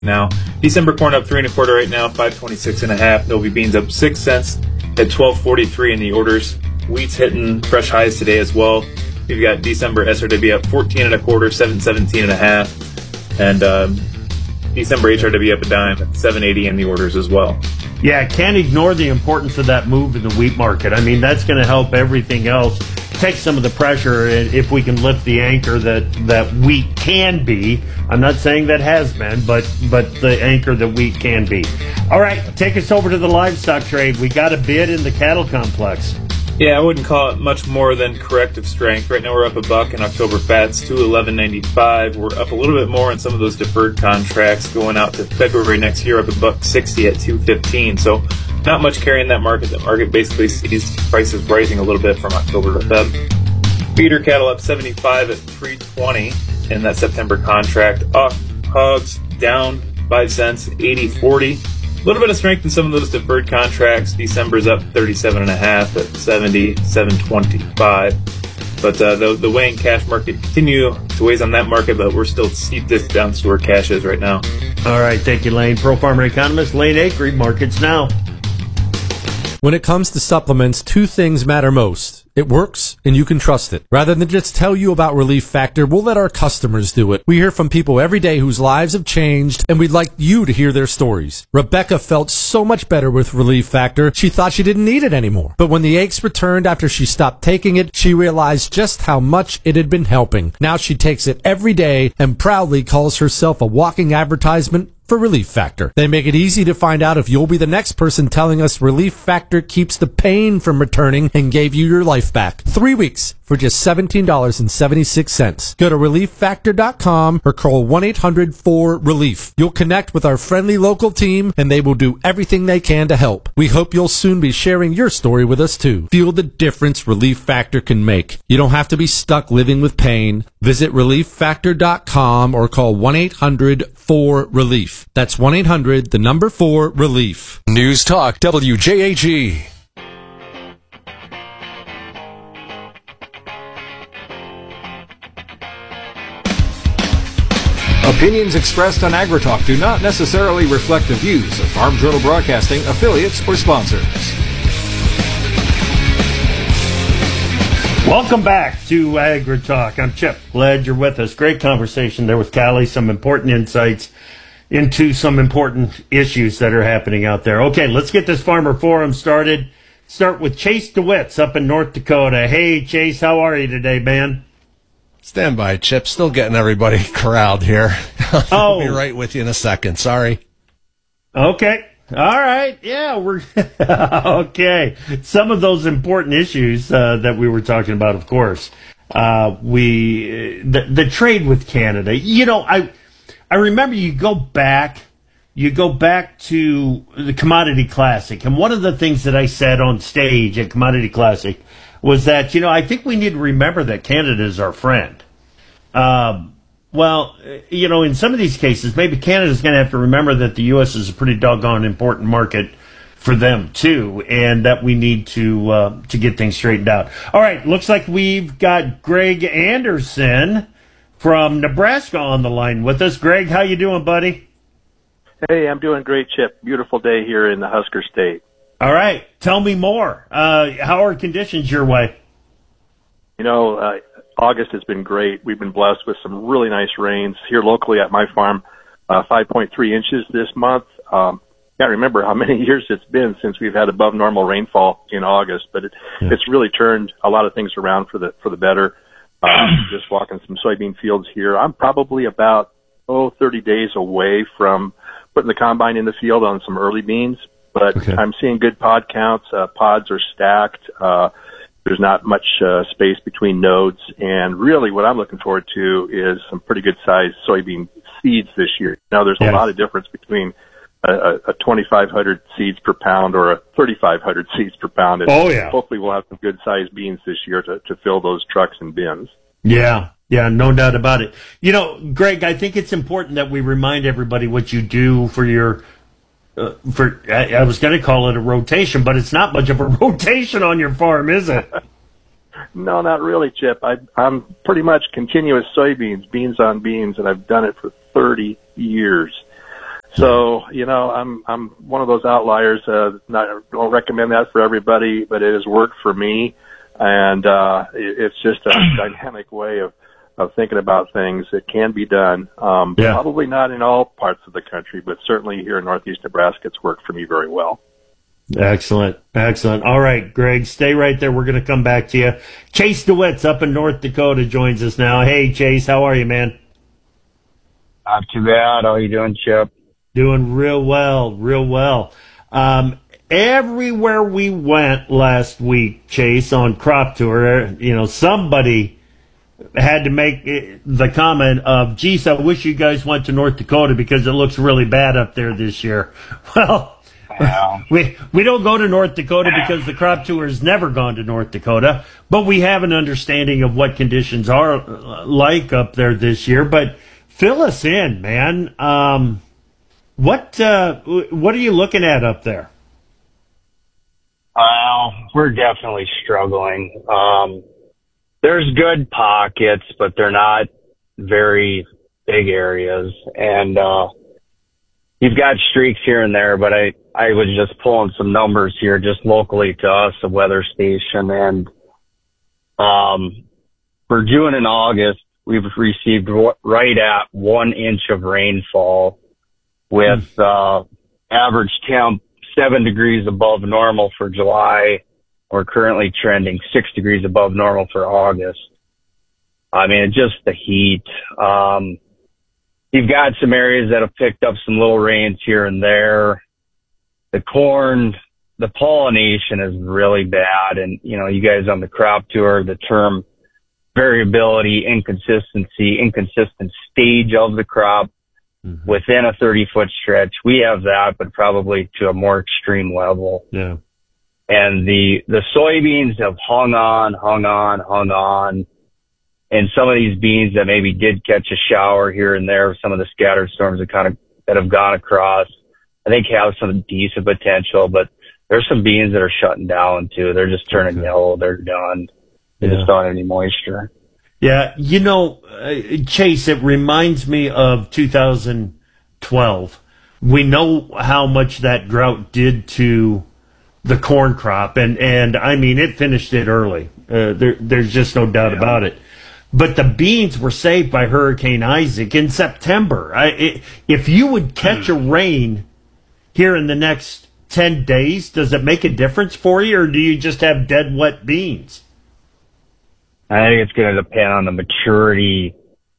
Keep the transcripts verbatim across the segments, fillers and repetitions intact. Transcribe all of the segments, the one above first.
now. December corn up three and a quarter right now, five twenty-six and a half. Novi beans up six cents at twelve forty-three in the orders. Wheat's hitting fresh highs today as well. We've got December S R W up fourteen and a quarter, seven seventeen and a half, and um, December H R W up a dime at seven eighty in the orders as well. Yeah, can't ignore the importance of that move in the wheat market. I mean, that's going to help everything else. Take some of the pressure if we can lift the anchor that, that wheat can be. I'm not saying that has been, but but the anchor that wheat can be. All right, take us over to the livestock trade. We got a bid in the cattle complex. Yeah, I wouldn't call it much more than corrective strength. Right now we're up a buck in October fats, two eleven ninety-five. We're up a little bit more in some of those deferred contracts going out to February next year, up a buck sixty at two fifteen. So not much carrying that market. That market basically sees prices rising a little bit from October to Feb. Feeder cattle up seventy-five at three twenty in that September contract. Off hogs down five cents, eighty forty. A little bit of strength in some of those deferred contracts. December's up thirty-seven and a half at seventy, seven twenty-five. But uh, the, the weighing cash market continue to weigh on that market, but we're still steep discounts to where cash is right now. All right, thank you, Lane. Pro Farmer Economist, Lane Acre, Markets Now. When it comes to supplements, two things matter most. It works, and you can trust it. Rather than just tell you about Relief Factor, we'll let our customers do it. We hear from people every day whose lives have changed, and we'd like you to hear their stories. Rebecca felt so much better with Relief Factor, she thought she didn't need it anymore. But when the aches returned after she stopped taking it, she realized just how much it had been helping. Now she takes it every day and proudly calls herself a walking advertisement for Relief Factor. They make it easy to find out if you'll be the next person telling us Relief Factor keeps the pain from returning and gave you your life back. Three weeks for just seventeen dollars and seventy-six cents. Go to relief factor dot com or call one eight hundred four relief. You'll connect with our friendly local team and they will do everything they can to help. We hope you'll soon be sharing your story with us too. Feel the difference Relief Factor can make. You don't have to be stuck living with pain. Visit relief factor dot com or call one eight hundred four relief. That's one eight hundred, the number four, relief. News Talk W J A G. Opinions expressed on AgriTalk do not necessarily reflect the views of Farm Journal Broadcasting, affiliates, or sponsors. Welcome back to AgriTalk. I'm Chip. Glad you're with us. Great conversation there with Callie. Some important insights into some important issues that are happening out there. Okay, let's get this Farmer Forum started. Start with Chase DeWitt's up in North Dakota. Hey, Chase, how are you today, man? Stand by, Chip. Still getting everybody corralled here. Oh. I'll be right with you in a second. Sorry. Okay. All right. Yeah, we're okay. Some of those important issues uh, that we were talking about, of course. Uh, we the, the trade with Canada. You know, I I remember you go back, you go back to the Commodity Classic, and one of the things that I said on stage at Commodity Classic was that, you know, I think we need to remember that Canada is our friend. Um, well, you know, in some of these cases, maybe Canada's going to have to remember that the U S is a pretty doggone important market for them, too, and that we need to uh, to get things straightened out. All right, looks like we've got Greg Anderson from Nebraska on the line with us. Greg, how you doing, buddy? Hey, I'm doing great, Chip. Beautiful day here in the Husker State. All right. Tell me more. Uh, how are conditions your way? You know, uh, August has been great. We've been blessed with some really nice rains here locally at my farm, uh, five point three inches this month. Um, can't remember how many years it's been since we've had above normal rainfall in August, but it, yeah. it's really turned a lot of things around for the for the better. Um, just walking some soybean fields here. I'm probably about, oh, thirty days away from putting the combine in the field on some early beans. But okay. I'm seeing good pod counts. Uh, pods are stacked. Uh, there's not much uh, space between nodes. And really what I'm looking forward to is some pretty good sized soybean seeds this year. Now, there's yeah. a lot of difference between a, a twenty-five hundred seeds per pound or a thirty-five hundred seeds per pound. And oh, yeah. hopefully we'll have some good sized beans this year to, to fill those trucks and bins. Yeah. Yeah, no doubt about it. You know, Greg, I think it's important that we remind everybody what you do for your Uh, for I, I was going to call it a rotation, but it's not much of a rotation on your farm, is it? No, not really, Chip. I, I'm pretty much continuous soybeans, beans on beans, and I've done it for thirty years. So, you know, I'm I'm one of those outliers. Uh, not don't recommend that for everybody, but it has worked for me, and uh, it, it's just a dynamic way of of thinking about things. It can be done. Um, Yeah. Probably not in all parts of the country, but certainly here in Northeast Nebraska, it's worked for me very well. Excellent. Excellent. All right, Greg, stay right there. We're going to come back to you. Chase DeWitt's up in North Dakota joins us now. Hey, Chase, how are you, man? Not too bad. How you doing, Chip? Doing real well, real well. Um, everywhere we went last week, Chase, on Crop Tour, you know, somebody had to make the comment of, geez, I wish you guys went to North Dakota because it looks really bad up there this year. Well, Yeah. we we don't go to North Dakota because the Crop Tour has never gone to North Dakota, but we have an understanding of what conditions are like up there this year. But fill us in, man. Um, what uh, what are you looking at up there? Well, we're definitely struggling. Um, there's good pockets, but they're not very big areas. And, uh, you've got streaks here and there, but I, I was just pulling some numbers here just locally to us, the weather station. And, um, for June and August, we've received right at one inch of rainfall with, uh, average temp seven degrees above normal for July. We're currently trending six degrees above normal for August. I mean, just the heat. Um, you've got some areas that have picked up some little rains here and there. The corn, the pollination is really bad. And, you know, you guys on the Crop Tour, the term variability, inconsistency, inconsistent stage of the crop mm-hmm. within a thirty foot stretch. We have that, but probably to a more extreme level. Yeah. And the, the soybeans have hung on, hung on, hung on. And some of these beans that maybe did catch a shower here and there, some of the scattered storms that kind of, that have gone across, I think have some decent potential, but there's some beans that are shutting down too. They're just turning okay. yellow. They're done. They yeah. just don't have any moisture. Yeah. You know, uh, Chase, it reminds me of two thousand twelve. We know how much that drought did to the corn crop. And, and I mean, it finished it early. Uh, there, there's just no doubt yeah. about it. But the beans were saved by Hurricane Isaac in September. I, it, if you would catch a rain here in the next ten days, does it make a difference for you, or do you just have dead wet beans? I think it's going to depend on the maturity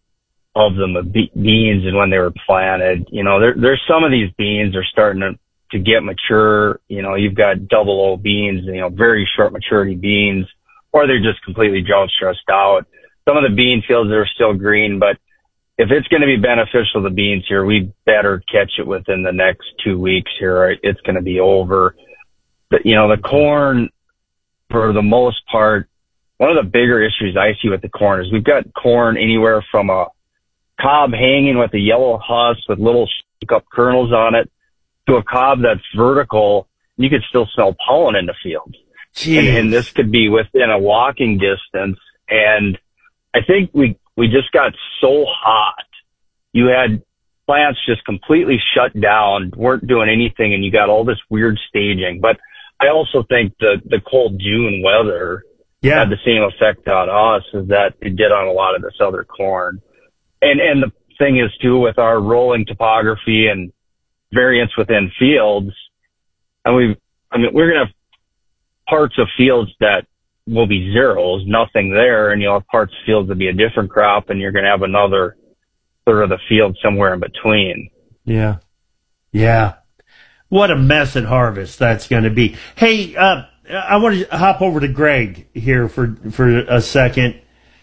of the be- beans and when they were planted. You know, there, there's some of these beans are starting to, to get mature. You know, you've got double O beans, you know, very short maturity beans, or they're just completely drought stressed out. Some of the bean fields are still green, but if it's going to be beneficial to the beans here, we better catch it within the next two weeks here. Right? It's going to be over. But, you know, the corn, for the most part, one of the bigger issues I see with the corn is we've got corn anywhere from a cob hanging with a yellow husk with little stick-up kernels on it to a cob that's vertical. You could still smell pollen in the field. And, and this could be within a walking distance. And I think we, we just got so hot. You had plants just completely shut down, weren't doing anything, and you got all this weird staging. But I also think the, the cold June weather yeah. had the same effect on us as that it did on a lot of this other corn. And, and the thing is too, with our rolling topography and variance within fields, and we, I mean, we're going to have parts of fields that will be zeros, nothing there, and you'll have parts of fields that be a different crop, and you're going to have another third of the field somewhere in between. Yeah. Yeah. What a mess at harvest that's going to be. Hey, uh, I want to hop over to Greg here for, for a second.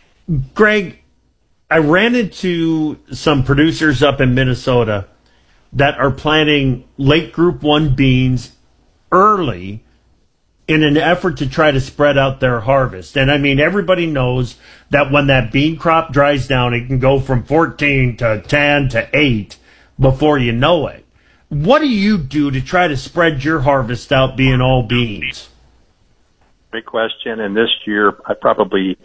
Greg, I ran into some producers up in Minnesota that are planting late group one beans early in an effort to try to spread out their harvest. And I mean, everybody knows that when that bean crop dries down, it can go from fourteen to ten to eight before you know it. What do you do to try to spread your harvest out being all beans? Great question. And this year, I probably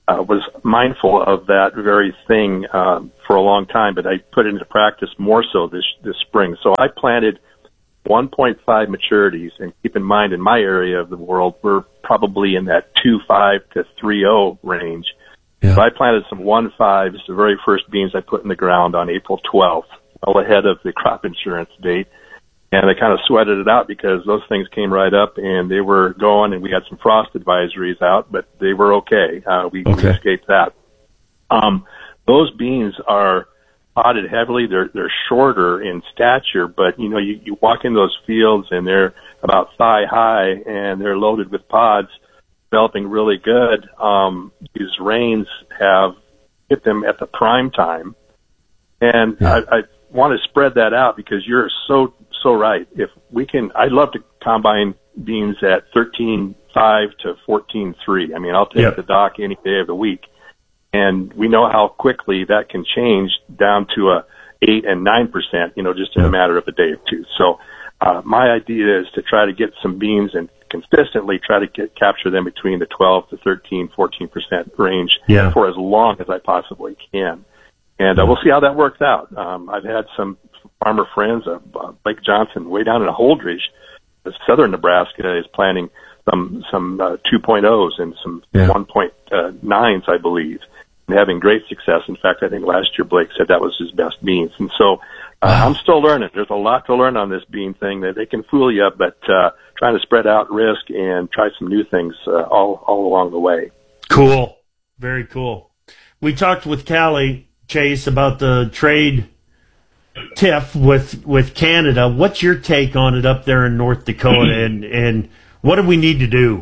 uh, was mindful of that very thing uh, for a long time, but I put it into practice more so this this spring. So I planted one point five maturities, and keep in mind, in my area of the world, we're probably in that two point five to three point oh range. Yeah. So I planted some one point fives, the very first beans I put in the ground on April twelfth, well ahead of the crop insurance date. And I kind of sweated it out because those things came right up and they were going, and we had some frost advisories out, but they were okay. Uh, we, okay. we escaped that. Um, those beans are potted heavily. They're they're shorter in stature, but you know, you, you walk in those fields and they're about thigh high and they're loaded with pods, developing really good. Um, these rains have hit them at the prime time, and yeah. I, I want to spread that out because you're so so right. If we can, I'd love to combine beans at thirteen five to fourteen three. I mean, I'll take yep. the dock any day of the week. And we know how quickly that can change down to a eight and nine percent, you know, just in a matter of a day or two. So, uh, my idea is to try to get some beans and consistently try to get, capture them between the twelve to thirteen, fourteen percent range yeah. for as long as I possibly can. And, uh, we'll see how that works out. Um, I've had some farmer friends, uh, uh, Blake Johnson, way down in Holdridge, southern Nebraska, is planting some, some, uh, two point ohs and some yeah. one point nines, I believe. And having great success. In fact, I think last year Blake said that was his best beans. And so uh, wow. I'm still learning. There's a lot to learn on this bean thing. That they can fool you, but uh, trying to spread out risk and try some new things uh, all all along the way. Cool. Very cool. We talked with Callie, Chase, about the trade tiff with with Canada. What's your take on it up there in North Dakota, and, and what do we need to do?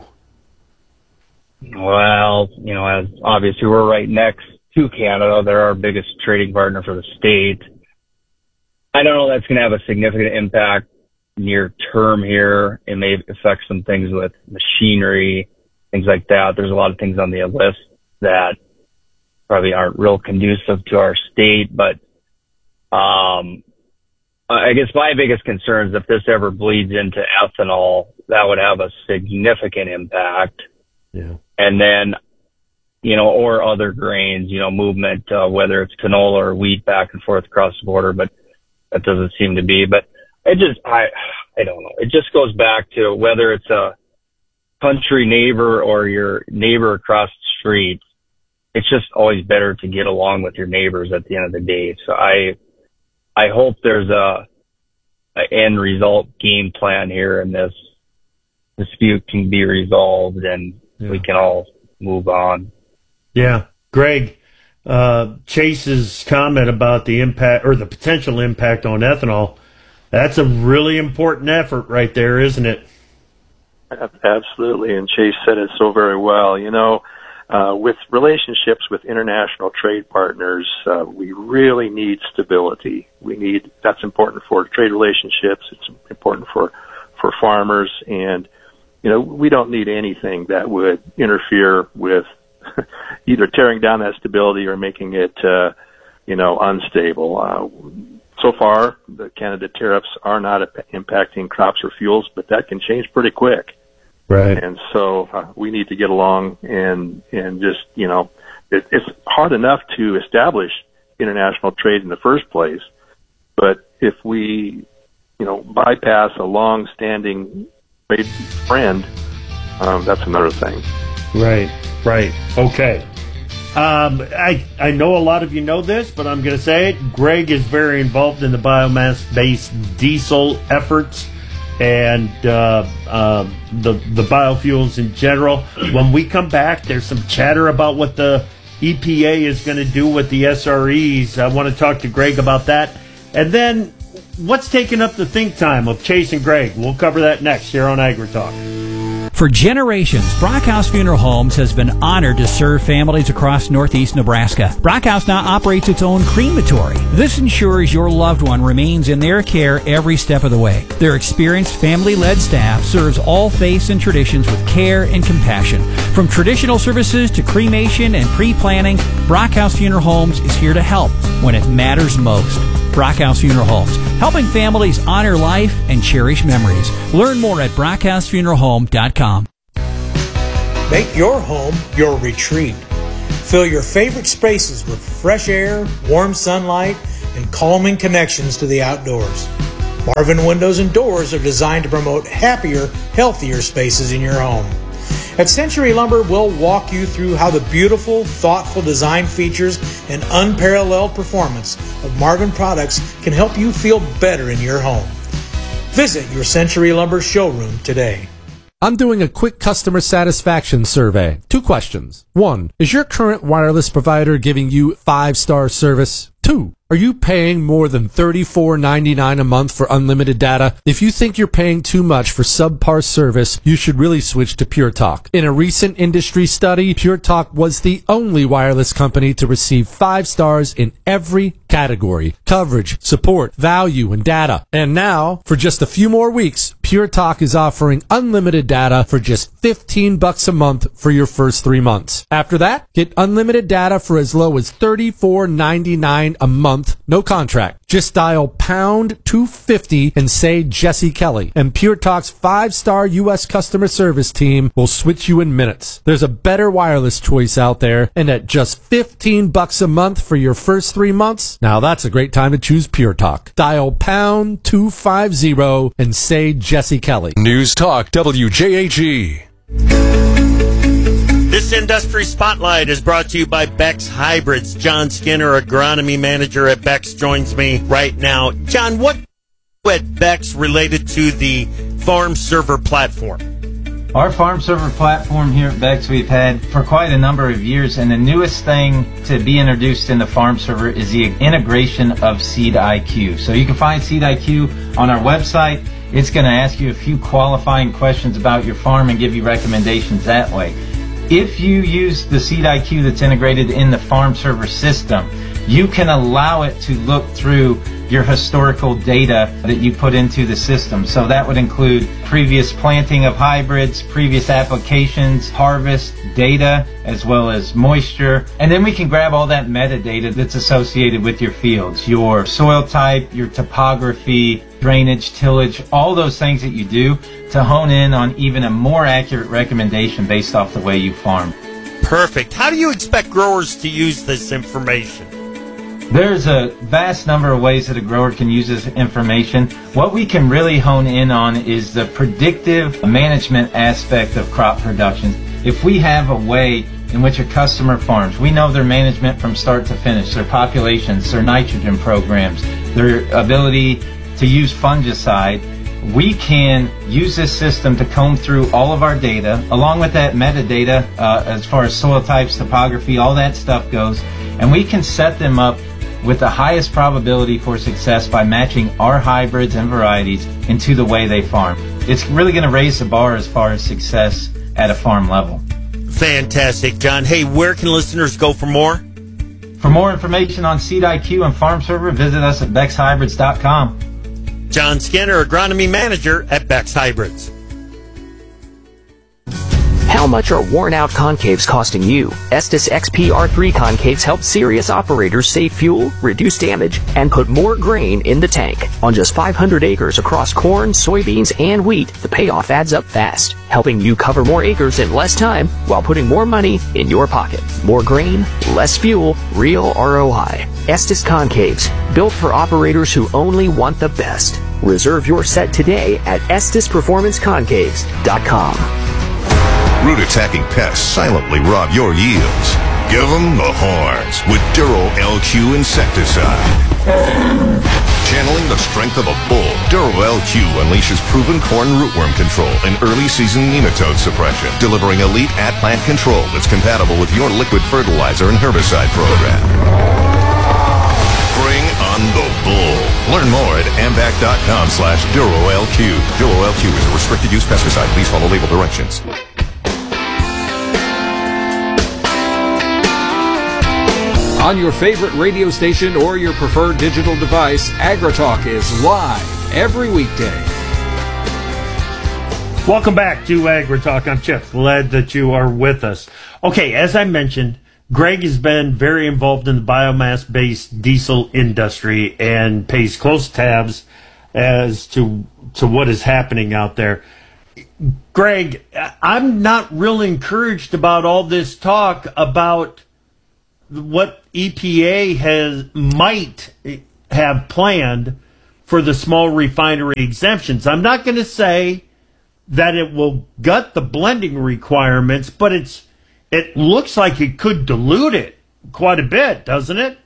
Well, you know, as obviously we're right next to Canada, they're our biggest trading partner for the state. I don't know that's going to have a significant impact near term here. It may affect some things with machinery, things like that. There's a lot of things on the list that probably aren't real conducive to our state, but um, I guess my biggest concern is if this ever bleeds into ethanol, that would have a significant impact. Yeah. And then, you know, or other grains, you know, movement, uh, whether it's canola or wheat back and forth across the border, but that doesn't seem to be. But it just, I, I don't know. It just goes back to whether it's a country neighbor or your neighbor across the street. It's just always better to get along with your neighbors at the end of the day. So I, I hope there's a, a end result game plan here and this dispute can be resolved and yeah. we can all move on. Yeah. Greg, uh, Chase's comment about the impact or the potential impact on ethanol, that's a really important effort right there, isn't it? Absolutely. And Chase said it so very well. You know, uh, with relationships with international trade partners, uh, we really need stability. We need, that's important for trade relationships. It's important for, for farmers. And, you know, we don't need anything that would interfere with either tearing down that stability or making it, uh, you know, unstable. Uh, so far, the Canada tariffs are not impacting crops or fuels, but that can change pretty quick. Right. And so uh, we need to get along and, and just, you know, it, it's hard enough to establish international trade in the first place. But if we, you know, bypass a long-standing trade friend, um, that's another thing. Right, right. Okay. Um, I, I know a lot of you know this, but I'm going to say it. Greg is very involved in the biomass-based diesel efforts and uh, uh, the the biofuels in general. When we come back, there's some chatter about what the E P A is going to do with the S R Es. I want to talk to Greg about that. And then what's taking up the think time of Chase and Greg? We'll cover that next here on AgriTalk. For generations, Brockhouse Funeral Homes has been honored to serve families across northeast Nebraska. Brockhouse now operates its own crematory. This ensures your loved one remains in their care every step of the way. Their experienced family-led staff serves all faiths and traditions with care and compassion. From traditional services to cremation and pre-planning, Brockhouse Funeral Homes is here to help when it matters most. Brockhouse Funeral Homes, helping families honor life and cherish memories. Learn more at brockhouse funeral home dot com. Make your home your retreat. Fill your favorite spaces with fresh air, warm sunlight, and calming connections to the outdoors. Marvin Windows and Doors are designed to promote happier, healthier spaces in your home. At Century Lumber, we'll walk you through how the beautiful, thoughtful design features and unparalleled performance of Marvin products can help you feel better in your home. Visit your Century Lumber showroom today. I'm doing a quick customer satisfaction survey. Two questions. One, is your current wireless provider giving you five-star service? Two, are you paying more than thirty-four ninety-nine a month for unlimited data? If you think you're paying too much for subpar service, you should really switch to Pure Talk. In a recent industry study, Pure Talk was the only wireless company to receive five stars in every category: coverage, support, value, and data. And now, for just a few more weeks, Pure Talk is offering unlimited data for just fifteen bucks a month for your first three months. After that, get unlimited data for as low as thirty-four ninety-nine a month, no contract. Just dial pound two fifty and say Jesse Kelly, and Pure Talk's five-star U S customer service team will switch you in minutes. There's a better wireless choice out there, and at just fifteen bucks a month for your first three months, now that's a great time to choose Pure Talk. Dial pound two fifty and say Jesse Kelly. News Talk W J H E. This Industry Spotlight is brought to you by Beck's Hybrids. John Skinner, agronomy manager at Beck's, joins me right now. John, what at Beck's related to the Farm Server platform? Our Farm Server platform here at Beck's we've had for quite a number of years, and the newest thing to be introduced in the Farm Server is the integration of Seed I Q. So you can find Seed I Q on our website. It's going to ask you a few qualifying questions about your farm and give you recommendations that way. If you use the Seed I Q that's integrated in the Farm Server system, you can allow it to look through your historical data that you put into the system. So that would include previous planting of hybrids, previous applications, harvest data, as well as moisture. And then we can grab all that metadata that's associated with your fields, your soil type, your topography, drainage, tillage, all those things that you do to hone in on even a more accurate recommendation based off the way you farm. Perfect. How do you expect growers to use this information? There's a vast number of ways that a grower can use this information. What we can really hone in on is the predictive management aspect of crop production. If we have a way in which a customer farms, we know their management from start to finish, their populations, their nitrogen programs, their ability to use fungicide, we can use this system to comb through all of our data, along with that metadata, uh, as far as soil types, topography, all that stuff goes, and we can set them up with the highest probability for success by matching our hybrids and varieties into the way they farm. It's really going to raise the bar as far as success at a farm level. Fantastic, John. Hey, where can listeners go for more? For more information on Seed I Q and Farm Server, visit us at becks hybrids dot com. John Skinner, agronomy manager at Beck's Hybrids. How much are worn-out concaves costing you? Estes X P R three concaves help serious operators save fuel, reduce damage, and put more grain in the tank. On just five hundred acres across corn, soybeans, and wheat, the payoff adds up fast, helping you cover more acres in less time while putting more money in your pocket. More grain, less fuel, real R O I. Estes Concaves, built for operators who only want the best. Reserve your set today at estes performance concaves dot com. Root-attacking pests silently rob your yields. Give them the horns with Duro L Q insecticide. Channeling the strength of a bull, Duro L Q unleashes proven corn rootworm control and early season nematode suppression, delivering elite at-plant control that's compatible with your liquid fertilizer and herbicide program. Bring on the bull. Learn more at ambac dot com slash Duro L Q. Duro L Q is a restricted use pesticide. Please follow label directions. On your favorite radio station or your preferred digital device, AgriTalk is live every weekday. Welcome back to AgriTalk. I'm Chip. Glad that you are with us. Okay, as I mentioned, Greg has been very involved in the biomass-based diesel industry and pays close tabs as to to what is happening out there. Greg, I'm not real encouraged about all this talk about what E P A has might have planned for the small refinery exemptions. I'm not going to say that it will gut the blending requirements, but it's it looks like it could dilute it quite a bit, doesn't it?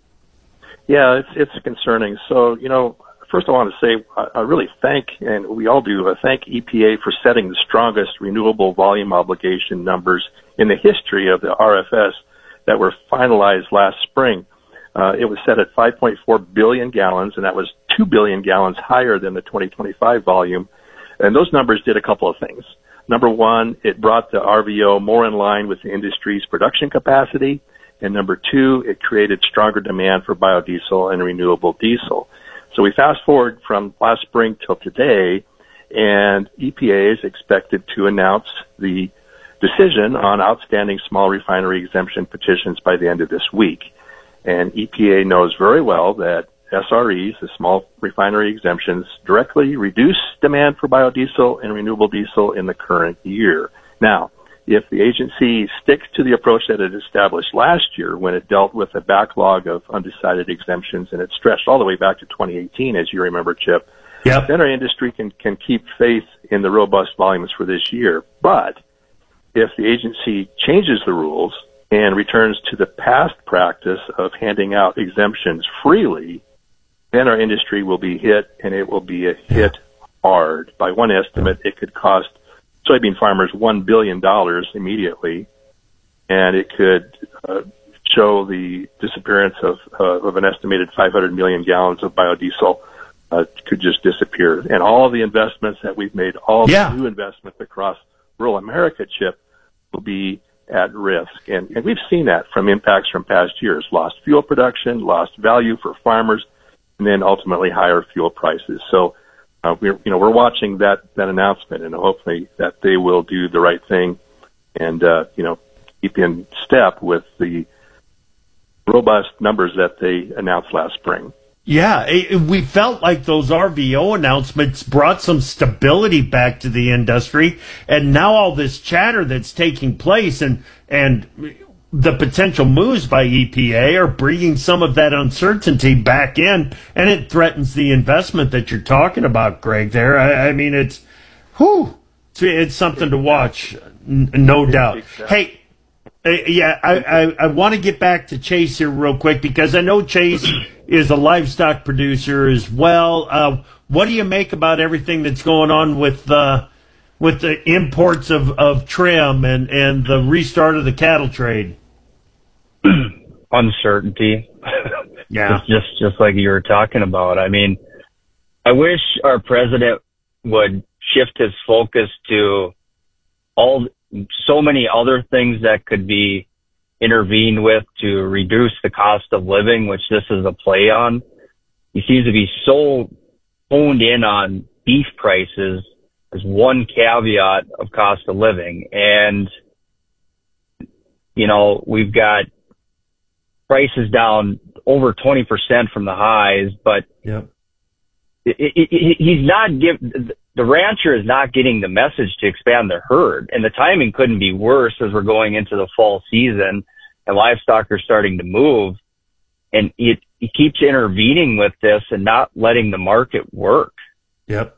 Yeah, it's it's concerning. So, you know, first I want to say I, I really thank, and we all do, I thank E P A for setting the strongest renewable volume obligation numbers in the history of the R F S that were finalized last spring. Uh, it was set at five point four billion gallons, and that was two billion gallons higher than the twenty twenty-five volume. And those numbers did a couple of things. Number one, it brought the R V O more in line with the industry's production capacity. And number two, it created stronger demand for biodiesel and renewable diesel. So we fast forward from last spring till today, and E P A is expected to announce the decision on outstanding small refinery exemption petitions by the end of this week. And E P A knows very well that S R Es, the small refinery exemptions, directly reduce demand for biodiesel and renewable diesel in the current year. Now, if the agency sticks to the approach that it established last year when it dealt with a backlog of undecided exemptions, and it stretched all the way back to twenty eighteen, as you remember, Chip, yep. then our industry can, can keep faith in the robust volumes for this year. But if the agency changes the rules and returns to the past practice of handing out exemptions freely, then our industry will be hit, and it will be a hit hard. By one estimate, it could cost soybean farmers one billion dollars immediately, and it could uh, show the disappearance of, uh, of an estimated five hundred million gallons of biodiesel uh, could just disappear. And all the investments that we've made, all yeah. the new investments across rural America, Chip, will be at risk. And, and we've seen that from impacts from past years: lost fuel production, lost value for farmers, and then ultimately higher fuel prices. So uh, we're, you know, we're watching that, that announcement, and hopefully that they will do the right thing and, uh, you know, keep in step with the robust numbers that they announced last spring. Yeah, it, we felt like those R V O announcements brought some stability back to the industry, and now all this chatter that's taking place and and the potential moves by E P A are bringing some of that uncertainty back in, and it threatens the investment that you're talking about, Greg, there. I, I mean, it's, whew, it's, it's something to watch, n- no doubt. Hey, uh, yeah, I, I, I want to get back to Chase here real quick, because I know Chase is a livestock producer as well. Uh, what do you make about everything that's going on with uh, with the imports of, of trim and, and the restart of the cattle trade? Uncertainty. Yeah. Just, just just like you were talking about. I mean, I wish our president would shift his focus to all so many other things that could be intervened with to reduce the cost of living, which this is a play on. He seems to be so honed in on beef prices as one caveat of cost of living. And, you know, we've got prices down over twenty percent from the highs, but yep. it, it, it, he's not give, the rancher is not getting the message to expand the herd, and the timing couldn't be worse as we're going into the fall season and livestock are starting to move, and it, it keeps intervening with this and not letting the market work. Yep.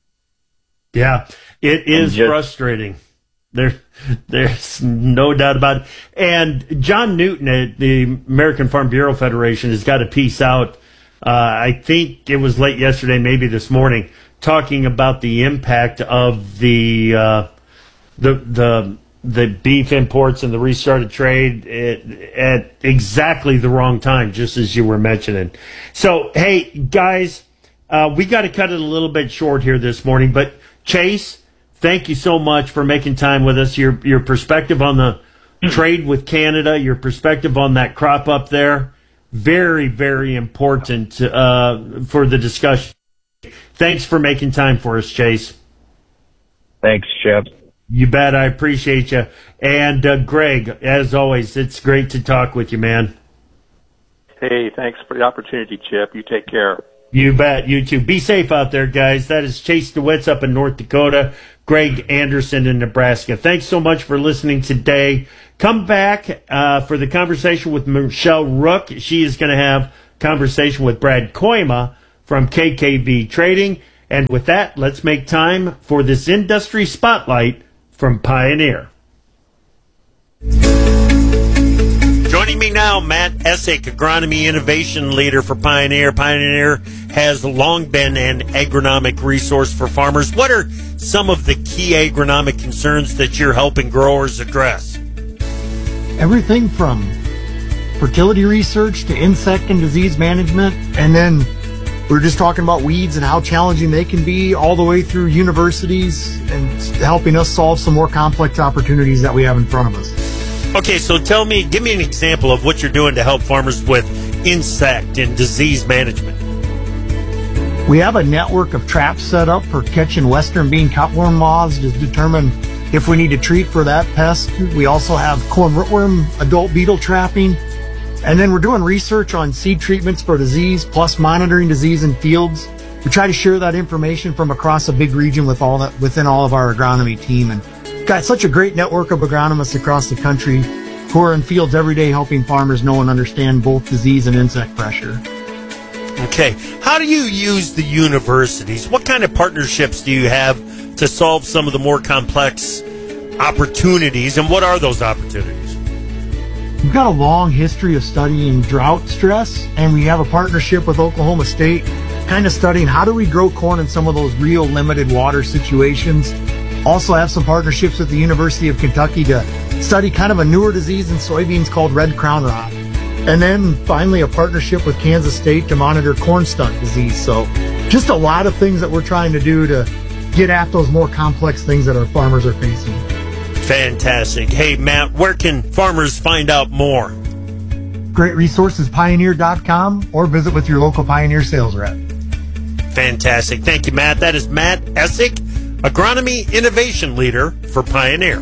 Yeah, it is just, frustrating. There, there's no doubt about it. And John Newton at the American Farm Bureau Federation has got a piece out, uh, I think it was late yesterday, maybe this morning, talking about the impact of the uh, the the the beef imports and the restarted trade at, at exactly the wrong time, just as you were mentioning. So, hey, guys, uh, we got to cut it a little bit short here this morning, but Chase, thank you so much for making time with us. Your your perspective on the trade with Canada, your perspective on that crop up there, very, very important uh, for the discussion. Thanks for making time for us, Chase. Thanks, Chip. You bet. I appreciate you. And uh, Greg, as always, it's great to talk with you, man. Hey, thanks for the opportunity, Chip. You take care. You bet. You too. Be safe out there, guys. That is Chase DeWitt's up in North Dakota. Greg Anderson in Nebraska. Thanks so much for listening today. Come back uh, for the conversation with Michelle Rook. She is going to have conversation with Brad Koima from K K V Trading. And with that, let's make time for this industry spotlight from Pioneer. Joining me now, Matt Essick, Agronomy Innovation Leader for Pioneer. Pioneer has long been an agronomic resource for farmers. What are some of the key agronomic concerns that you're helping growers address? Everything from fertility research to insect and disease management, and then we're just talking about weeds and how challenging they can be, all the way through universities and helping us solve some more complex opportunities that we have in front of us. Okay, so tell me, give me an example of what you're doing to help farmers with insect and disease management. We have a network of traps set up for catching western bean cutworm moths to determine if we need to treat for that pest. We also have corn rootworm adult beetle trapping. And then we're doing research on seed treatments for disease, plus monitoring disease in fields. We try to share that information from across a big region with all that within all of our agronomy team. And got such a great network of agronomists across the country who are in fields every day helping farmers know and understand both disease and insect pressure. Okay. How do you use the universities? What kind of partnerships do you have to solve some of the more complex opportunities, and what are those opportunities? We've got a long history of studying drought stress, and we have a partnership with Oklahoma State kind of studying how do we grow corn in some of those real limited water situations. Also have some partnerships with the University of Kentucky to study kind of a newer disease in soybeans called red crown rot. And then finally a partnership with Kansas State to monitor corn stunt disease. So just a lot of things that we're trying to do to get at those more complex things that our farmers are facing. Fantastic. Hey, Matt, where can farmers find out more? Great resources, pioneer dot com, or visit with your local Pioneer sales rep. Fantastic. Thank you, Matt. That is Matt Essick, Agronomy Innovation Leader for Pioneer.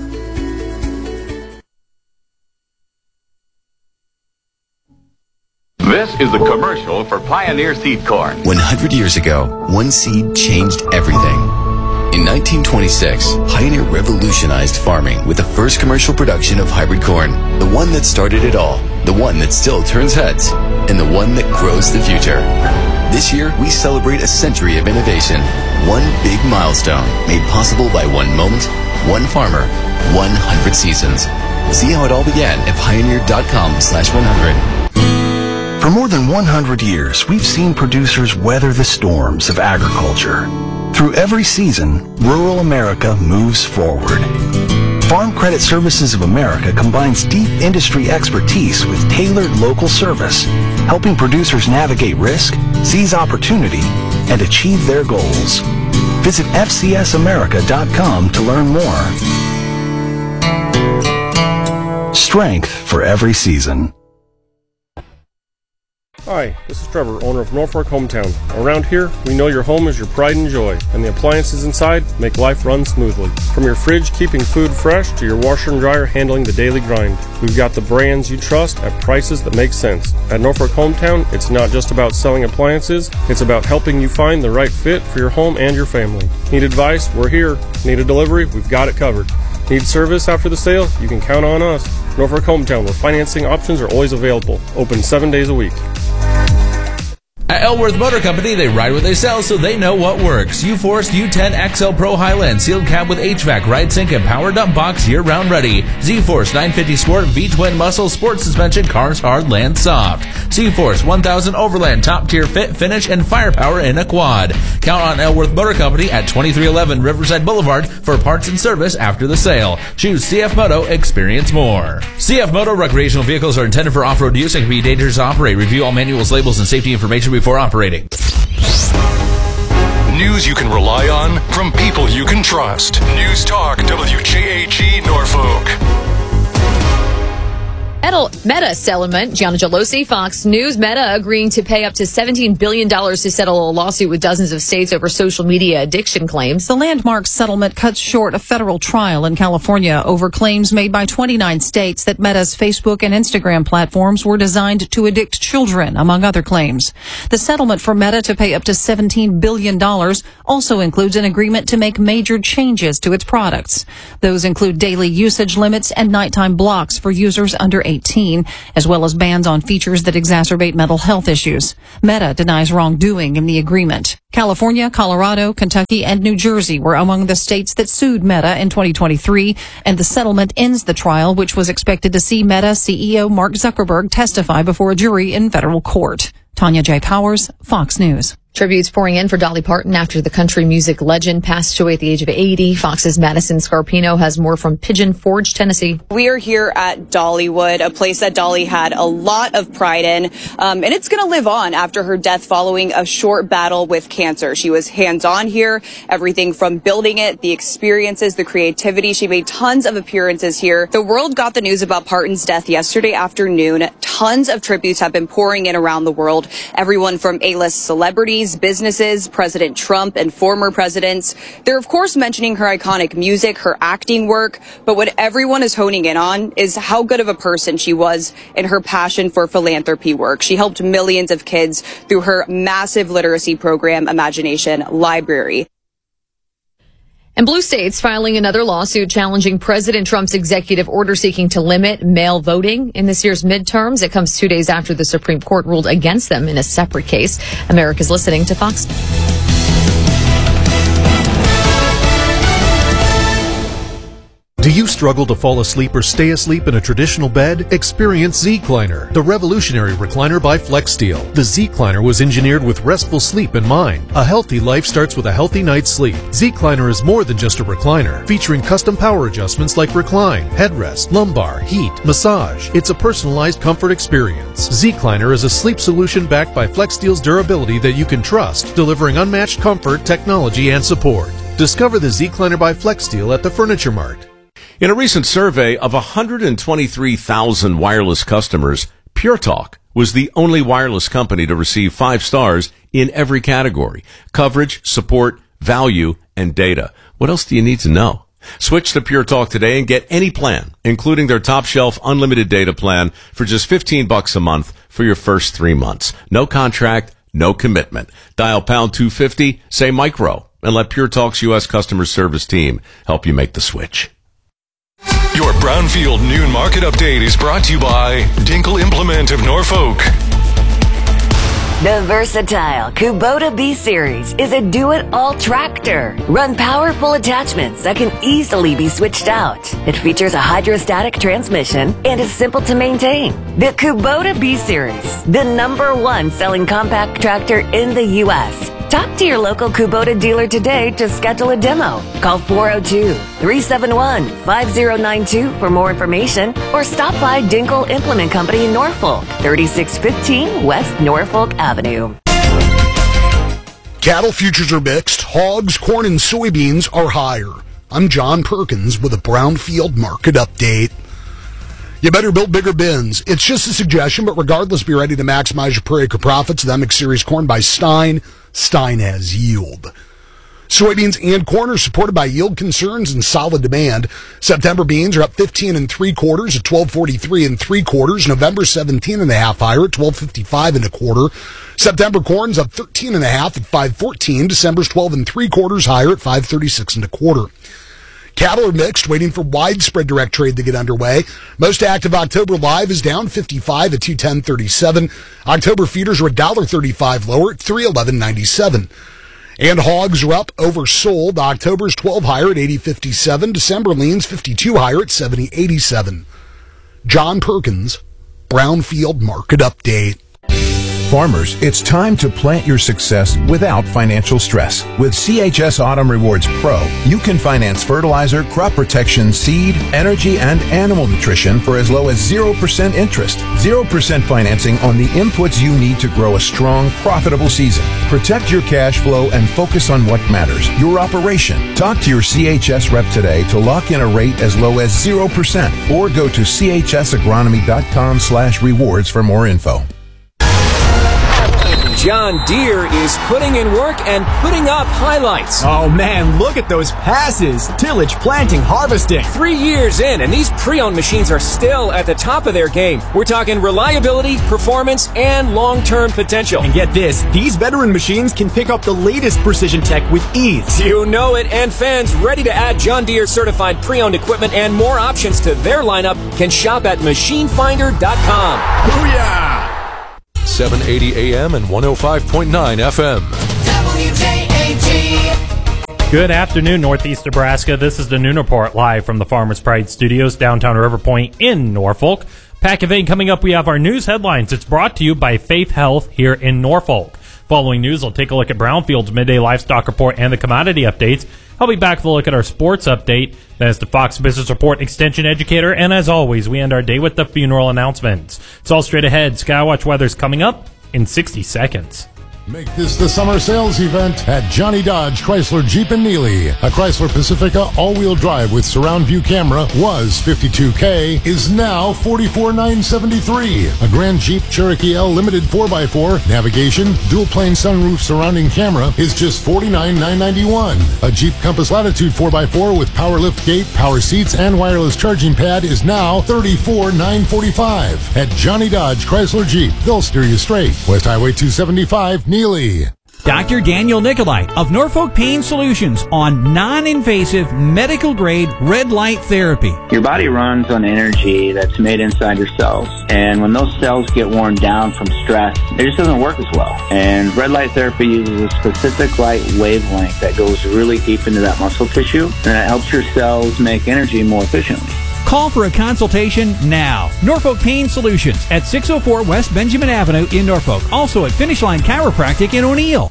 This is the commercial for Pioneer Seed Corn. one hundred years ago, one seed changed everything. In nineteen twenty-six, Pioneer revolutionized farming with the first commercial production of hybrid corn, the one that started it all, the one that still turns heads, and the one that grows the future. This year, we celebrate a century of innovation, one big milestone made possible by one moment, one farmer, one hundred seasons. See how it all began at pioneer dot com slash one hundred. For more than one hundred years, we've seen producers weather the storms of agriculture. Through every season, rural America moves forward. Farm Credit Services of America combines deep industry expertise with tailored local service, helping producers navigate risk, seize opportunity, and achieve their goals. Visit F C S America dot com to learn more. Strength for every season. Hi, this is Trevor, owner of Norfolk Hometown. Around here, we know your home is your pride and joy, and the appliances inside make life run smoothly. From your fridge keeping food fresh to your washer and dryer handling the daily grind, we've got the brands you trust at prices that make sense. At Norfolk Hometown, it's not just about selling appliances, it's about helping you find the right fit for your home and your family. Need advice? We're here. Need a delivery? We've got it covered. Need service after the sale? You can count on us. Norfolk Hometown, where financing options are always available. Open seven days a week. At Elworth Motor Company, they ride what they sell, so they know what works. U-Force U ten X L Pro Highland, sealed cab with H V A C, ride sync, and power dump box year-round ready. Z-Force nine fifty Sport V-Twin Muscle Sport Suspension, cars hard, land soft. C-Force one thousand Overland, top-tier fit, finish, and firepower in a quad. Count on Elworth Motor Company at twenty-three eleven Riverside Boulevard for parts and service after the sale. Choose C F Moto, experience more. C F Moto recreational vehicles are intended for off-road use and can be dangerous to operate. Review all manuals, labels, and safety information before operating. News you can rely on from people you can trust. News Talk W J A G Norfolk. Meta settlement. Gianna Gelosi, Fox News. Meta agreeing to pay up to seventeen billion dollars to settle a lawsuit with dozens of states over social media addiction claims. The landmark settlement cuts short a federal trial in California over claims made by twenty-nine states that Meta's Facebook and Instagram platforms were designed to addict children, among other claims. The settlement for Meta to pay up to seventeen billion dollars also includes an agreement to make major changes to its products. Those include daily usage limits and nighttime blocks for users under eighteen, as well as bans on features that exacerbate mental health issues. Meta denies wrongdoing in the agreement. California, Colorado, Kentucky, and New Jersey were among the states that sued Meta in twenty twenty-three, and the settlement ends the trial, which was expected to see Meta C E O Mark Zuckerberg testify before a jury in federal court. Tanya J. Powers, Fox News. Tributes pouring in for Dolly Parton after the country music legend passed away at the age of eighty. Fox's Madison Scarpino has more from Pigeon Forge, Tennessee. We are here at Dollywood, a place that Dolly had a lot of pride in, um, and it's going to live on after her death following a short battle with cancer. She was hands-on here, everything from building it, the experiences, the creativity. She made tons of appearances here. The world got the news about Parton's death yesterday afternoon. Tons of tributes have been pouring in around the world. Everyone from A-list celebrities, businesses, President Trump, and former presidents. They're, of course, mentioning her iconic music, her acting work, but what everyone is honing in on is how good of a person she was and her passion for philanthropy work. She helped millions of kids through her massive literacy program, Imagination Library. And blue states filing another lawsuit challenging President Trump's executive order seeking to limit mail voting in this year's midterms. It comes two days after the Supreme Court ruled against them in a separate case. America's listening to Fox. Do you struggle to fall asleep or stay asleep in a traditional bed? Experience Z-Cliner, the revolutionary recliner by FlexSteel. The Z-Cliner was engineered with restful sleep in mind. A healthy life starts with a healthy night's sleep. Z-Cliner is more than just a recliner, featuring custom power adjustments like recline, headrest, lumbar, heat, massage. It's a personalized comfort experience. Z-Cliner is a sleep solution backed by FlexSteel's durability that you can trust, delivering unmatched comfort, technology, and support. Discover the Z-Cliner by FlexSteel at the Furniture Mart. In a recent survey of one hundred twenty-three thousand wireless customers, Pure Talk was the only wireless company to receive five stars in every category: coverage, support, value, and data. What else do you need to know? Switch to Pure Talk today and get any plan, including their top shelf unlimited data plan, for just fifteen bucks a month for your first three months. No contract, no commitment. Dial pound two fifty, say micro, and let Pure Talk's U S customer service team help you make the switch. Your Brownfield Noon Market Update is brought to you by Dinkle Implement of Norfolk. The versatile Kubota B-Series is a do-it-all tractor. Run powerful attachments that can easily be switched out. It features a hydrostatic transmission and is simple to maintain. The Kubota B-Series, the number one selling compact tractor in the U S Talk to your local Kubota dealer today to schedule a demo. Call four oh two, three seven one, five oh nine two for more information, or stop by Dinkle Implement Company in Norfolk, thirty-six fifteen West Norfolk Avenue. Cattle futures are mixed. Hogs, corn, and soybeans are higher. I'm John Perkins with a Brownfield Market Update. You better build bigger bins. It's just a suggestion, but regardless, be ready to maximize your per acre profits. The M X Series corn by Stein. Stein has yield. Soybeans and corn are supported by yield concerns and solid demand. September beans are up fifteen and three quarters at twelve forty-three and three quarters. November seventeen and a half higher at twelve fifty-five and a quarter. September corn's up thirteen and a half at five fourteen. December's twelve and three quarters higher at five thirty-six and a quarter. Cattle are mixed, waiting for widespread direct trade to get underway. Most active October live is down fifty-five at two ten thirty-seven. October feeders are one dollar thirty-five lower at three eleven ninety-seven. And hogs are up oversold. October's twelve higher at eighty fifty-seven. December leans fifty-two higher at seventy eighty-seven. John Perkins, Brownfield Market Update. Farmers, it's time to plant your success without financial stress. With C H S Autumn Rewards Pro, you can finance fertilizer, crop protection, seed, energy, and animal nutrition for as low as zero percent interest. zero percent financing on the inputs you need to grow a strong, profitable season. Protect your cash flow and focus on what matters, your operation. Talk to your C H S rep today to lock in a rate as low as zero percent or go to c h s agronomy dot com slash rewards for more info. John Deere is putting in work and putting up highlights. Oh man, look at those passes. Tillage, planting, harvesting. Three years in, and these pre-owned machines are still at the top of their game. We're talking reliability, performance, and long-term potential. And get this, these veteran machines can pick up the latest precision tech with ease. You know it, and fans ready to add John Deere certified pre-owned equipment and more options to their lineup can shop at machine finder dot com. Booyah! seven eighty A M and one oh five point nine F M. W J A G. Good afternoon, Northeast Nebraska. This is the Noon Report live from the Farmers Pride Studios, downtown River Point in Norfolk. Pack of eight coming up. We have our news headlines. It's brought to you by Faith Health here in Norfolk. Following news, we'll take a look at Brownfield's midday livestock report and the commodity updates. I'll be back with a look at our sports update. Then it's the Fox Business Report Extension Educator. And as always, we end our day with the funeral announcements. It's all straight ahead. Skywatch weather's coming up in sixty seconds. Make this the summer sales event at Johnny Dodge Chrysler Jeep in Neely. A Chrysler Pacifica all-wheel drive with surround view camera was fifty-two K, is now forty-four thousand nine hundred seventy-three dollars. A Grand Jeep Cherokee L Limited four by four, navigation, dual-plane sunroof surrounding camera is just forty-nine thousand nine hundred ninety-one dollars. A Jeep Compass Latitude four by four with power lift gate, power seats, and wireless charging pad is now thirty-four thousand nine hundred forty-five dollars. At Johnny Dodge Chrysler Jeep, they'll steer you straight. West Highway two seventy-five, Neely. Doctor Daniel Nicolai of Norfolk Pain Solutions on non-invasive medical-grade red light therapy. Your body runs on energy that's made inside your cells, and when those cells get worn down from stress, it just doesn't work as well. And red light therapy uses a specific light wavelength that goes really deep into that muscle tissue, and it helps your cells make energy more efficiently. Call for a consultation now. Norfolk Pain Solutions at six oh four West Benjamin Avenue in Norfolk. Also at Finish Line Chiropractic in O'Neill.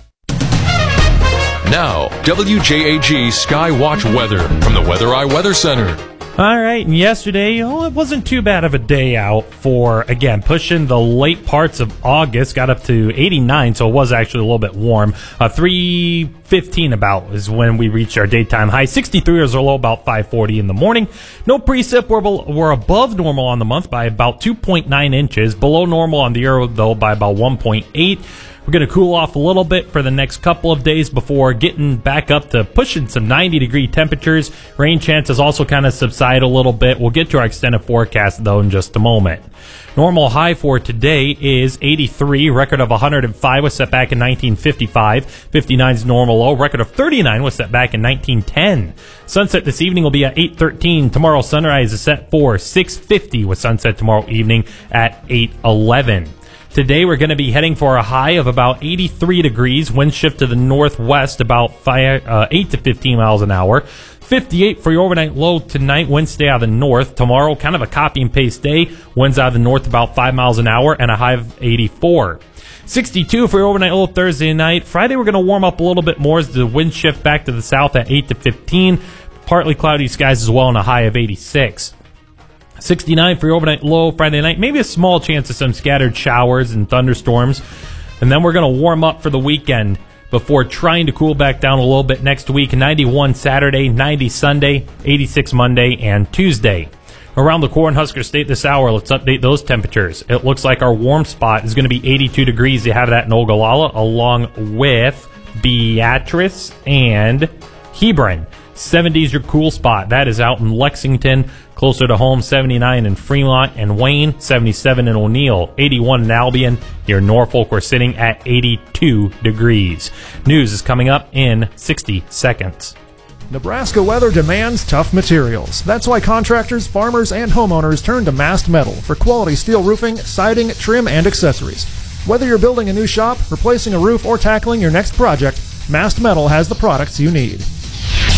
Now, W J A G Skywatch weather from the Weather Eye Weather Center. All right, and yesterday, oh, it wasn't too bad of a day out for, again, pushing the late parts of August. Got up to eighty-nine, so it was actually a little bit warm. Uh, three fifteen about is when we reached our daytime high. sixty-three was our low, about five forty in the morning. No precip. We're, we're above normal on the month by about two point nine inches. Below normal on the year, though, by about one point eight. We're going to cool off a little bit for the next couple of days before getting back up to pushing some ninety degree temperatures. Rain chances also kind of subside a little bit. We'll get to our extended forecast, though, in just a moment. Normal high for today is eighty-three. Record of one hundred five was set back in nineteen fifty-five. fifty-nine is normal low. Record of thirty-nine was set back in nineteen ten. Sunset this evening will be at eight thirteen. Tomorrow sunrise is set for six fifty with sunset tomorrow evening at eight eleven. Today we're going to be heading for a high of about eighty-three degrees. Wind shift to the northwest about five, uh, eight to fifteen miles an hour. fifty-eight for your overnight low tonight. Winds stay out of the north. Tomorrow, kind of a copy and paste day. Winds out of the north about five miles an hour and a high of eighty-four. sixty-two for your overnight low Thursday night. Friday we're going to warm up a little bit more as the wind shift back to the south at eight to fifteen. Partly cloudy skies as well and a high of eighty-six. sixty-nine for your overnight low Friday night. Maybe a small chance of some scattered showers and thunderstorms. And then we're going to warm up for the weekend before trying to cool back down a little bit next week. ninety-one Saturday, ninety Sunday, eighty-six Monday, and Tuesday. Around the Cornhusker State this hour, let's update those temperatures. It looks like our warm spot is going to be eighty-two degrees. You have that in Ogallala along with Beatrice and Hebron. seventy is your cool spot. That is out in Lexington, closer to home, seventy-nine in Fremont and Wayne, seventy-seven in O'Neill, eighty-one in Albion. Here in Norfolk, we're sitting at eighty-two degrees. News is coming up in sixty seconds. Nebraska weather demands tough materials. That's why contractors, farmers, and homeowners turn to Mast Metal for quality steel roofing, siding, trim, and accessories. Whether you're building a new shop, replacing a roof, or tackling your next project, Mast Metal has the products you need.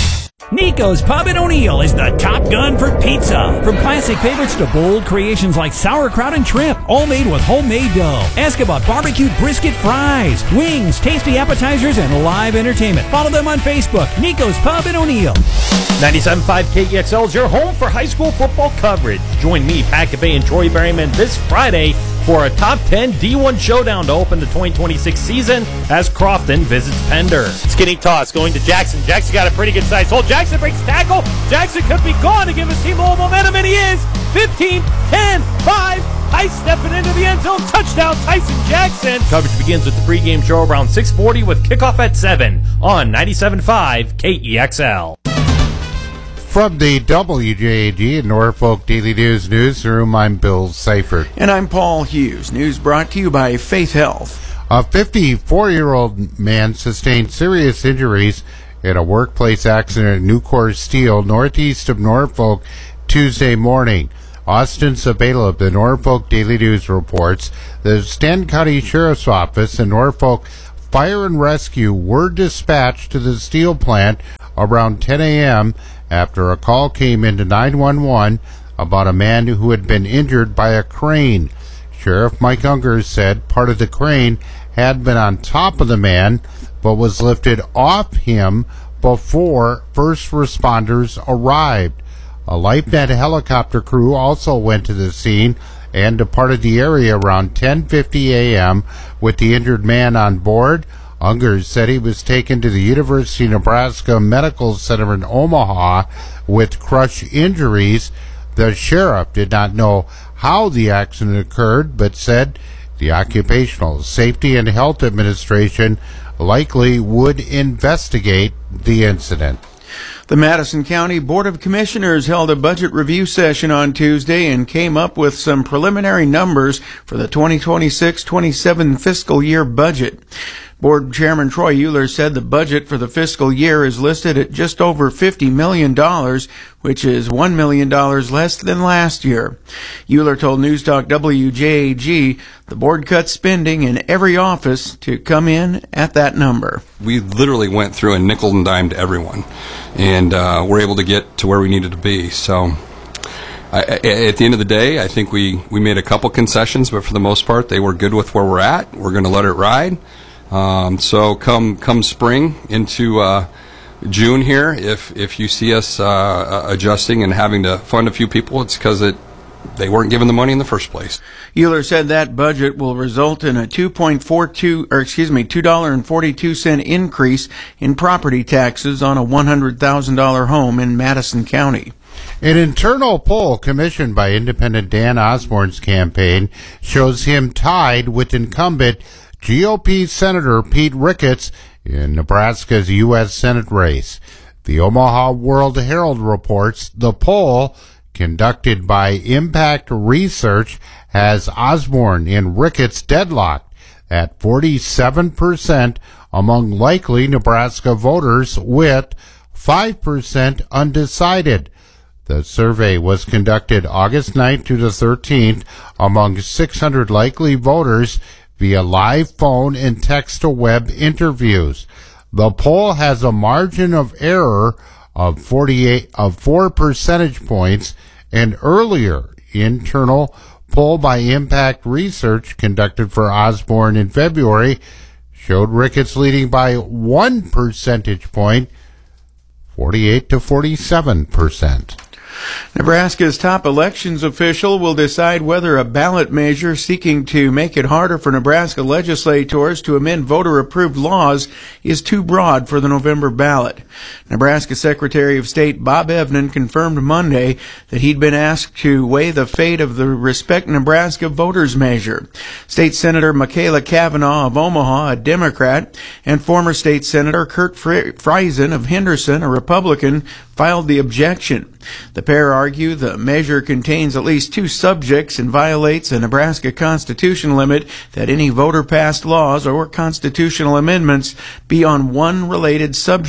Nico's Pub in O'Neill is the top gun for pizza. From classic favorites to bold creations like sauerkraut and shrimp, all made with homemade dough. Ask about barbecue brisket fries, wings, tasty appetizers, and live entertainment. Follow them on Facebook. Nico's Pub in O'Neill. ninety-seven point five K E X L is your home for high school football coverage. Join me, Pat Cabe, and Troy Berryman this Friday for a top ten D one showdown to open the twenty twenty-six season as Crofton visits Pender. Skinny toss going to Jackson. Jackson got a pretty good size hold. Jackson breaks tackle. Jackson could be gone to give his team a little momentum, and he is. fifteen, ten, five. Tice stepping into the end zone. Touchdown, Tyson Jackson. Coverage begins with the pregame show around six forty with kickoff at seven on ninety-seven point five K E X L. From the W J A G and Norfolk Daily News Newsroom, I'm Bill Seifert. And I'm Paul Hughes. News brought to you by Faith Health. A fifty-four-year-old man sustained serious injuries in a workplace accident at Nucor Steel, northeast of Norfolk, Tuesday morning. Austin Sabela of the Norfolk Daily News reports the Stanton County Sheriff's Office and Norfolk Fire and Rescue were dispatched to the steel plant around ten a.m. after a call came into nine one one about a man who had been injured by a crane. Sheriff Mike Unger said part of the crane had been on top of the man but was lifted off him before first responders arrived. A LifeNet helicopter crew also went to the scene and departed the area around ten fifty a.m. with the injured man on board. Unger said he was taken to the University of Nebraska Medical Center in Omaha with crush injuries. The sheriff did not know how the accident occurred, but said the Occupational Safety and Health Administration likely would investigate the incident. The Madison County Board of Commissioners held a budget review session on Tuesday and came up with some preliminary numbers for the twenty twenty-six twenty-seven fiscal year budget. Board Chairman Troy Euler said the budget for the fiscal year is listed at just over fifty million dollars, which is one million dollars less than last year. Euler told News Talk W J A G the board cut spending in every office to come in at that number. We literally went through and nickel and dimed everyone, and uh, we're able to get to where we needed to be. So I, at the end of the day, I think we, we made a couple concessions, but for the most part, they were good with where we're at. We're going to let it ride. Um, so come come spring into uh, June here, if if you see us uh, adjusting and having to fund a few people, it's because it they weren't given the money in the first place. Euler said that budget will result in a two point four two, or excuse me, two dollars and forty-two cents increase in property taxes on a one hundred thousand dollars home in Madison County. An internal poll commissioned by independent Dan Osborne's campaign shows him tied with incumbent G O P Senator Pete Ricketts in Nebraska's U S Senate race. The Omaha World Herald reports the poll, conducted by Impact Research, has Osborne and Ricketts deadlocked at forty-seven percent among likely Nebraska voters, with five percent undecided. The survey was conducted August ninth to the thirteenth among six hundred likely voters via live phone and text-to-web interviews. The poll has a margin of error of forty-eight of four percentage points. An earlier internal poll by Impact Research conducted for Osborne in February showed Ricketts leading by one percentage point, forty-eight to forty-seven percent. Nebraska's top elections official will decide whether a ballot measure seeking to make it harder for Nebraska legislators to amend voter-approved laws is too broad for the November ballot. Nebraska Secretary of State Bob Evnen confirmed Monday that he'd been asked to weigh the fate of the Respect Nebraska voters measure. State Senator Michaela Cavanaugh of Omaha, a Democrat, and former State Senator Kurt Friesen of Henderson, a Republican, filed the objection. The pair argue the measure contains at least two subjects and violates a Nebraska constitution limit that any voter-passed laws or constitutional amendments be on one related subject.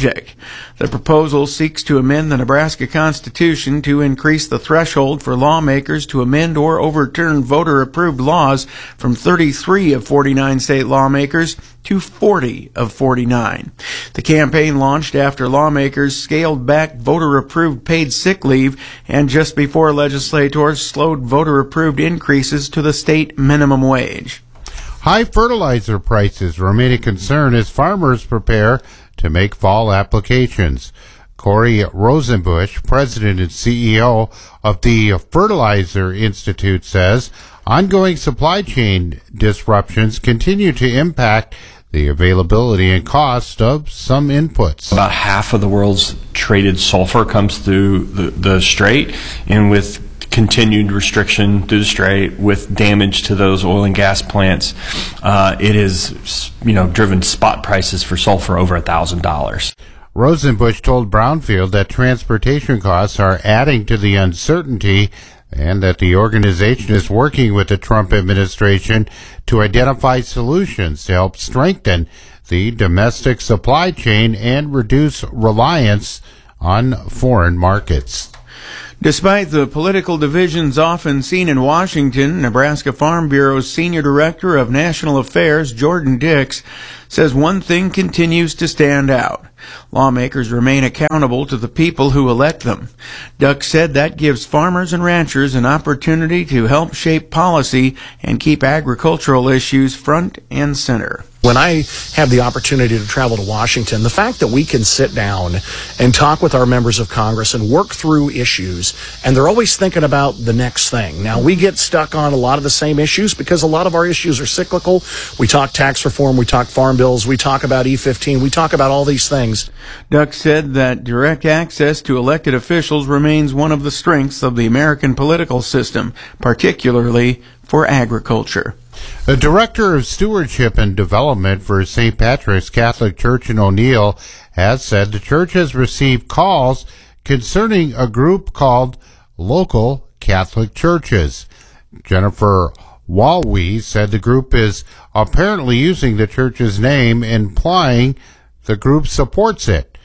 The proposal seeks to amend the Nebraska Constitution to increase the threshold for lawmakers to amend or overturn voter-approved laws from thirty-three of forty-nine state lawmakers to forty of forty-nine. The campaign launched after lawmakers scaled back voter-approved paid sick leave and just before legislators slowed voter-approved increases to the state minimum wage. High fertilizer prices remain a concern as farmers prepare to make fall applications. Corey Rosenbusch, president and C E O of the Fertilizer Institute, says ongoing supply chain disruptions continue to impact the availability and cost of some inputs. About half of the world's traded sulfur comes through the, the strait, and with continued restriction through the strait, with damage to those oil and gas plants, uh, it has, you know, driven spot prices for sulfur over a thousand dollars. Rosenbusch told Brownfield that transportation costs are adding to the uncertainty and that the organization is working with the Trump administration to identify solutions to help strengthen the domestic supply chain and reduce reliance on foreign markets. Despite the political divisions often seen in Washington, Nebraska Farm Bureau's Senior Director of National Affairs, Jordan Dix, says one thing continues to stand out. Lawmakers remain accountable to the people who elect them. Duck said that gives farmers and ranchers an opportunity to help shape policy and keep agricultural issues front and center. When I have the opportunity to travel to Washington, the fact that we can sit down and talk with our members of Congress and work through issues, and they're always thinking about the next thing. Now, we get stuck on a lot of the same issues because a lot of our issues are cyclical. We talk tax reform, we talk farm bills, we talk about E fifteen, we talk about all these things. Duck said that direct access to elected officials remains one of the strengths of the American political system, particularly for agriculture. The Director of Stewardship and Development for Saint Patrick's Catholic Church in O'Neill has said the church has received calls concerning a group called Local Catholic Churches. Jennifer Walwe said the group is apparently using the church's name, implying the group supports it.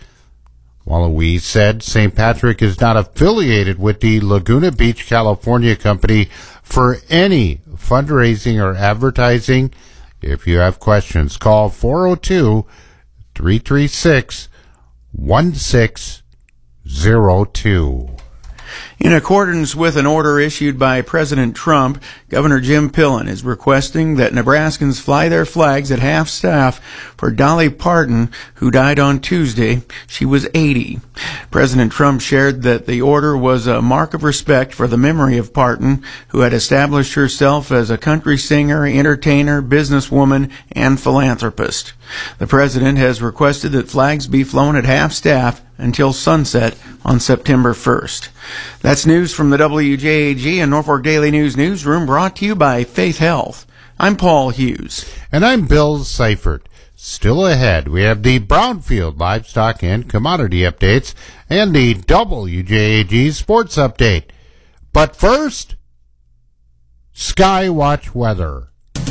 Walwe said Saint Patrick is not affiliated with the Laguna Beach, California company for any fundraising or advertising. If you have questions, call four oh two, three three six, one six zero two. In accordance with an order issued by President Trump, Governor Jim Pillen is requesting that Nebraskans fly their flags at half-staff for Dolly Parton, who died on Tuesday. She was eighty. President Trump shared that the order was a mark of respect for the memory of Parton, who had established herself as a country singer, entertainer, businesswoman, and philanthropist. The president has requested that flags be flown at half-staff until sunset on September first. That's news from the W J A G and Norfolk Daily News Newsroom, brought to you by Faith Health. I'm Paul Hughes. And I'm Bill Seifert. Still ahead, we have the Brownfield livestock and commodity updates and the W J A G sports update. But first, Skywatch weather.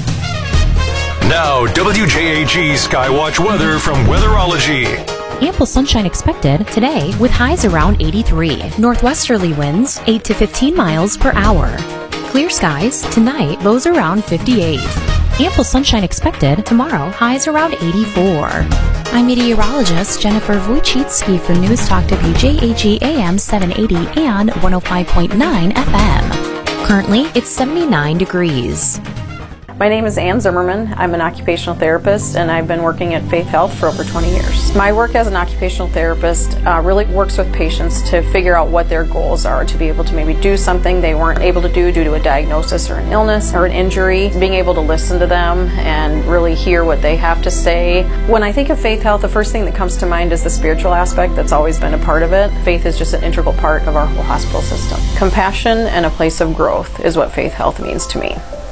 Now, W J A G Skywatch weather from Weatherology. Ample sunshine expected today with highs around eighty-three. Northwesterly winds eight to fifteen miles per hour. Clear skies tonight, lows around fifty-eight. Ample sunshine expected tomorrow, highs around eighty-four. I'm meteorologist Jennifer Wojcicki for News Talk W J A G A M seven eighty and one oh five point nine F M. Currently, it's seventy-nine degrees. My name is Ann Zimmerman. I'm an occupational therapist, and I've been working at Faith Health for over twenty years. My work as an occupational therapist uh, really works with patients to figure out what their goals are, to be able to maybe do something they weren't able to do due to a diagnosis or an illness or an injury, being able to listen to them and really hear what they have to say. When I think of Faith Health, the first thing that comes to mind is the spiritual aspect that's always been a part of it. Faith is just an integral part of our whole hospital system. Compassion and a place of growth is what Faith Health means to me.